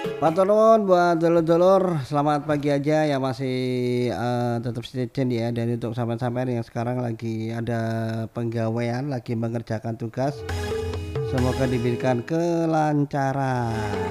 Matur nuwun buat dulur-dulur, selamat pagi aja yang masih, tetap stay tune ya, dan untuk sampean-sampean yang sekarang lagi ada penggawean, lagi mengerjakan tugas, semoga diberikan kelancaran.